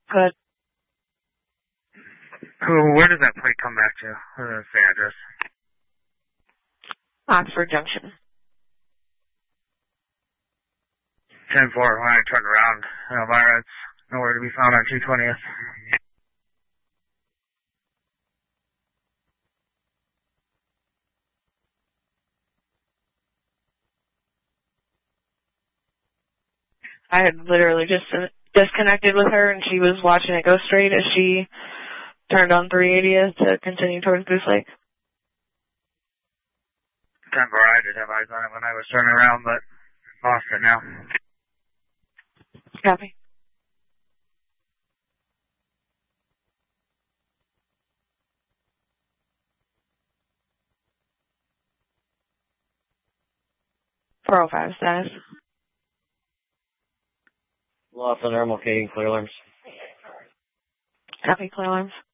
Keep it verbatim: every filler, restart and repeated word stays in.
Good. Where does that plate come back to? What's the address? Oxford Junction. ten four, when I turned around, Elvira, it's nowhere to be found on two twentieth. I had literally just disconnected with her, and she was watching it go straight as she turned on three eightieth to continue towards Goose Lake. ten four, I did have eyes on it when I was turning around, but lost it now. Copy. four oh five status. Lost on normal K, clear alarms. Copy, clear alarms.